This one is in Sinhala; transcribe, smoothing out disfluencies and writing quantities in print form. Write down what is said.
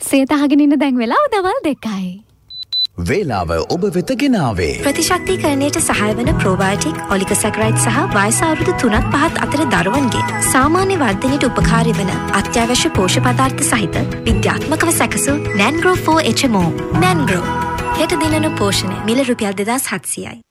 සියත අහගෙන ඉන්න දැන් වෙලාව දවල් 2යි. වේලාව ඔබ වෙත ගෙනාවේ ප්‍රතිශක්තිකරණයට සහාය වන ප්‍රෝබයෝටික් ඔලිගොසැකරයිඩ් සහ වයස අවුරුදු 3-5 අතර දරුවන්ගේ සාමාන්‍ය වර්ධනයට උපකාරී වන අත්‍යවශ්‍ය පෝෂක පදාර්ථ සහිත විද්‍යාත්මකව සැකසූ නැන්ග්‍රෝ 4 HMO. නැන්ග්‍රෝ හෙට දිනන පෝෂණය මිල රුපියල් 2700යි.